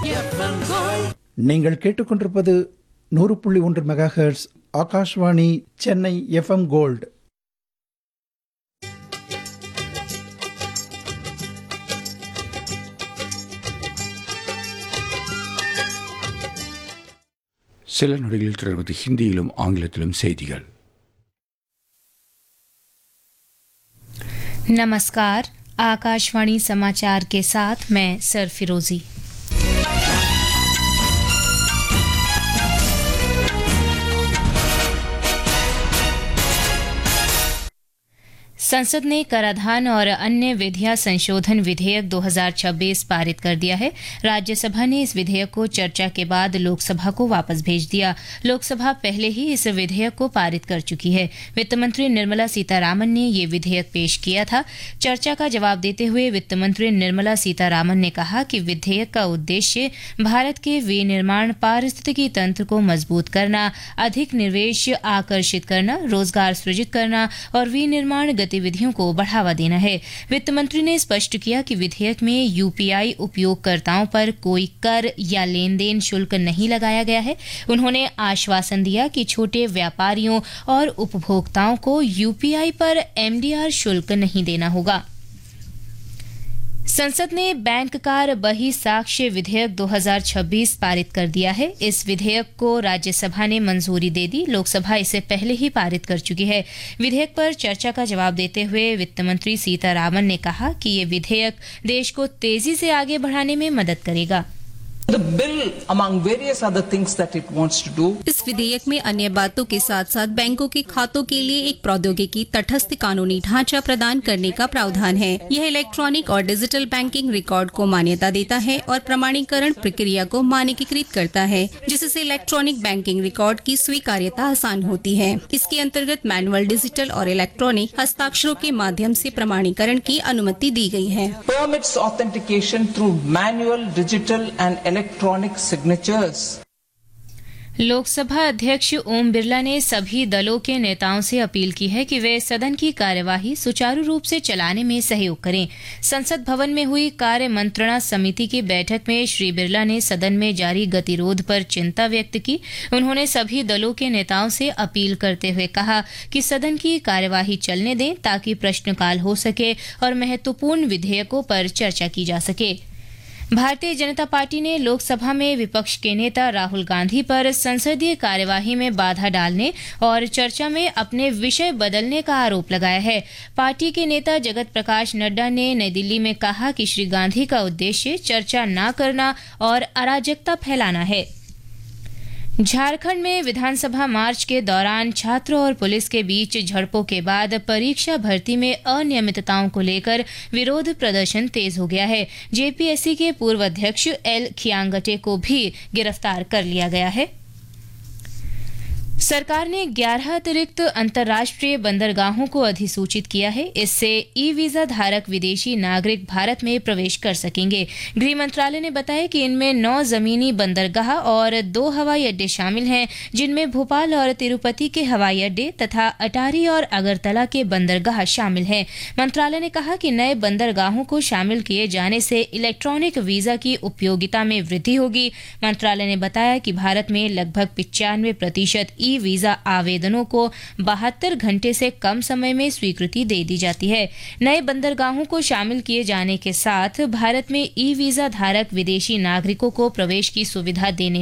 நீங்கள் கேட்டுக்கொண்டிருப்பது 100.1 megahertz Akashvani Chennai FM gold. சில நொடிகளில் தொடர்வது ஹிந்தியிலும் ஆங்கிலத்திலும் செய்திகள். नमस्कार, आकाशवाणी समाचार के साथ मैं सरफिरोजी। संसद ने कराधान और अन्य विधियां संशोधन विधेयक 2026 पारित कर दिया है। राज्यसभा ने इस विधेयक को चर्चा के बाद लोकसभा को वापस भेज दिया। लोकसभा पहले ही इस विधेयक को पारित कर चुकी है। वित्त मंत्री निर्मला सीतारामन ने ये विधेयक पेश किया था। चर्चा का जवाब देते हुए वित्त मंत्री निर्मला सीतारामन ने कहा कि विधेयक का उद्देश्य भारत के विनिर्माण पारिस्थितिकी तंत्र को मजबूत करना, अधिक निवेश आकर्षित करना, रोजगार सृजित करना और विनिर्माण गतिविधियों को बढ़ावा देना है। वित्त मंत्री ने स्पष्ट किया कि विधेयक में यूपीआई उपयोगकर्ताओं पर कोई कर या लेन देन शुल्क नहीं लगाया गया है। उन्होंने आश्वासन दिया कि छोटे व्यापारियों और उपभोक्ताओं को यूपीआई पर एमडीआर शुल्क नहीं देना होगा। संसद ने बैंक कार बही साक्ष्य विधेयक 2026 पारित कर दिया है। इस विधेयक को राज्यसभा ने मंजूरी दे दी। लोकसभा इसे पहले ही पारित कर चुकी है। विधेयक पर चर्चा का जवाब देते हुए वित्त मंत्री सीतारामन ने कहा कि ये विधेयक देश को तेजी से आगे बढ़ाने में मदद करेगा। The bill, among various other things that it wants to do, इस विधेयक में अन्य बातों के साथ साथ बैंकों के खातों के लिए एक प्रौद्योगिकी तटस्थ कानूनी ढांचा प्रदान करने का प्रावधान है। यह इलेक्ट्रॉनिक और डिजिटल बैंकिंग रिकॉर्ड को मान्यता देता है और प्रमाणीकरण प्रक्रिया को मानकीकृत करता है, जिससे इलेक्ट्रॉनिक बैंकिंग रिकॉर्ड की स्वीकार्यता आसान होती है। इसके अंतर्गत मैनुअल, डिजिटल और इलेक्ट्रॉनिक हस्ताक्षरों के माध्यम से प्रमाणीकरण की अनुमति दी गई है। permits authentication through manual, digital and electronic signatures. Lok Sabha अध्यक्ष ओम बिरला ने सभी दलों के नेताओं से अपील की है कि वे सदन की कार्यवाही सुचारू रूप से चलाने में सहयोग करें। संसद भवन में हुई कार्य मंत्रणा समिति की बैठक में श्री बिरला ने सदन में जारी गतिरोध पर चिंता व्यक्त की। उन्होंने सभी दलों के नेताओं से अपील करते हुए कहा कि सदन की कार्यवाही चलने दें ताकि प्रश्नकाल हो सके और महत्वपूर्ण विधेयकों पर चर्चा की जा सके। भारतीय जनता पार्टी ने लोकसभा में विपक्ष के नेता राहुल गांधी पर संसदीय कार्यवाही में बाधा डालने और चर्चा में अपने विषय बदलने का आरोप लगाया है। पार्टी के नेता जगत प्रकाश नड्डा ने नई दिल्ली में कहा कि श्री गांधी का उद्देश्य चर्चा न करना और अराजकता फैलाना है। झारखंड में विधानसभा मार्च के दौरान छात्रों और पुलिस के बीच झड़पों के बाद परीक्षा भर्ती में अनियमितताओं को लेकर विरोध प्रदर्शन तेज हो गया है। जेपीएससी के पूर्व अध्यक्ष एल खियांगटे को भी गिरफ्तार कर लिया गया है। सरकार ने 11 अतिरिक्त अंतर्राष्ट्रीय बंदरगाहों को अधिसूचित किया है। इससे ई वीजा धारक विदेशी नागरिक भारत में प्रवेश कर सकेंगे। गृह मंत्रालय ने बताया कि इनमें 9 जमीनी बंदरगाह और 2 हवाई अड्डे शामिल हैं, जिनमें भोपाल और तिरुपति के हवाई अड्डे तथा अटारी और अगरतला के बंदरगाह शामिल हैं। मंत्रालय ने कहा कि नए बंदरगाहों को शामिल किए जाने से इलेक्ट्रॉनिक वीजा की उपयोगिता में वृद्धि होगी। मंत्रालय ने बताया कि भारत में लगभग 95% ई वीजा आवेदनों को 72 घंटे से कम समय में स्वीकृति दे दी जाती है। नए बंदरगाहों को शामिल किए जाने के साथ भारत में ई वीजा धारक विदेशी नागरिकों को प्रवेश की सुविधा देने